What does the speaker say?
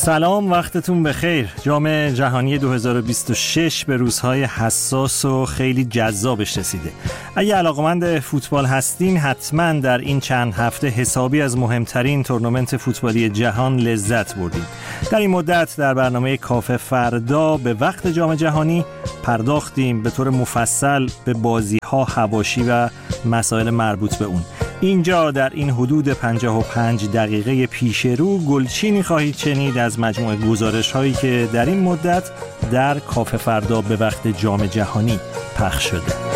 سلام، وقتتون بخیر. جام جهانی 2026 به روزهای حساس و خیلی جذابش رسیده. اگه علاقه‌مند فوتبال هستین حتما در این چند هفته حسابی از مهمترین تورنمنت فوتبالی جهان لذت بردیم. در این مدت در برنامه کافه فردا به وقت جام جهانی پرداختیم به طور مفصل به بازی‌ها، حواشی و مسائل مربوط به اون. اینجا در این حدود 55 دقیقه پیش رو گلچینی خواهید شنید از مجموعه گزارش هایی که در این مدت در کافه فردا به وقت جام جهانی پخش شده.